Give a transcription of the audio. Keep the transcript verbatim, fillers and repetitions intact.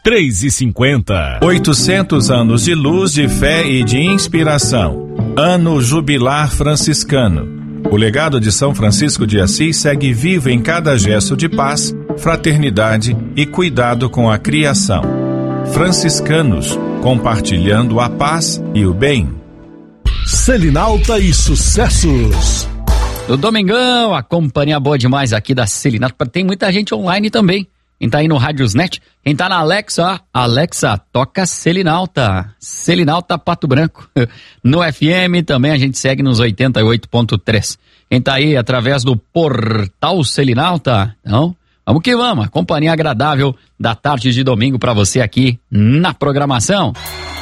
três e cinquenta. oitocentos anos de luz, de fé e de inspiração. Ano Jubilar Franciscano. O legado de São Francisco de Assis segue vivo em cada gesto de paz, fraternidade e cuidado com a criação. Franciscanos, compartilhando a paz e o bem. Selinalta e sucessos. Do Domingão, a companhia boa demais aqui da Selinalta. Tem muita gente online também. Quem tá aí no Radiosnet, quem tá na Alexa, Alexa, toca Selinalta. Selinalta Pato Branco. No F M também a gente segue nos oitenta e oito ponto três. Quem tá aí através do portal Selinalta, então, vamos que vamos. A companhia agradável da tarde de domingo pra você aqui na programação.